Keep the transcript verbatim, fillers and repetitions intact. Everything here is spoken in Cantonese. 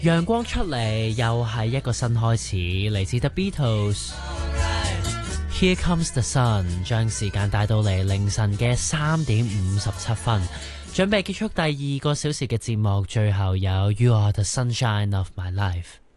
陽光出嚟，又係一個新開始，嚟自 The Beatles。Here Comes the Sun， 將時間帶到嚟凌晨嘅三點五十七分，準備結束第二個小時嘅節目，最後有 You Are the Sunshine of My Life。